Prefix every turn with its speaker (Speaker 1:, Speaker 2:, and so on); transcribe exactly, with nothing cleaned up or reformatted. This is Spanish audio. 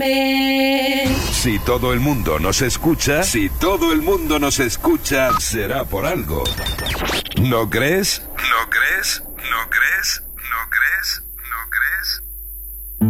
Speaker 1: M.
Speaker 2: Si todo el mundo nos escucha, si todo el mundo nos escucha, será por algo. ¿No crees? ¿No crees? ¿No crees? ¿No crees? ¿No crees?